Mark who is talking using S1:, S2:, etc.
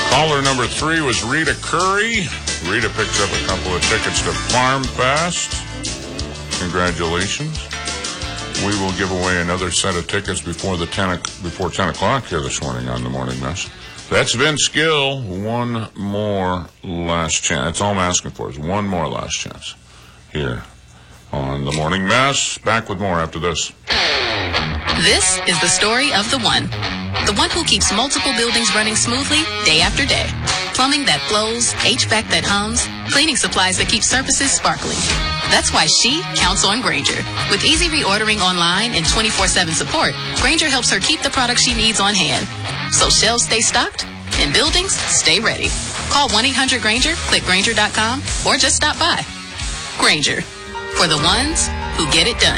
S1: Caller number 3 was Rita Curry. Rita picked up a couple of tickets to Farm Fest. Congratulations. We will give away another set of tickets before 10 o'clock here this morning on the Morning Mess. That's Vince Gill. One more last chance. That's all I'm asking for is one more last chance here on the Morning Mess. Back with more after this.
S2: This is the story of the one. The one who keeps multiple buildings running smoothly day after day. Plumbing that flows, HVAC that hums, cleaning supplies that keep surfaces sparkling. That's why she counts on Grainger. With easy reordering online and 24/7 support, Grainger helps her keep the products she needs on hand. So shelves stay stocked and buildings stay ready. Call 1-800-GRAINGER, click Grainger.com, or just stop by. Grainger, for the ones who get it done.